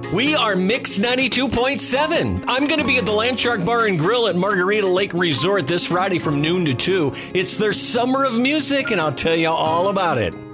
We are Mix 92.7. I'm going to be at the Landshark Bar and Grill at Margarita Lake Resort this Friday from noon to 2. It's their Summer of Music, and I'll tell you all about it.